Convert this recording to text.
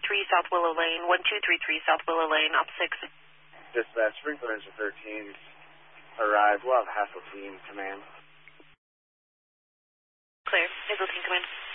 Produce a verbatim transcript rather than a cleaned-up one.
three South Willow Lane, one two three three South Willow Lane, op six. Dispatch, Sprinkler Engine thirteen, arrive. We'll have Hassel Team command. Clear. Hazel Team, come in.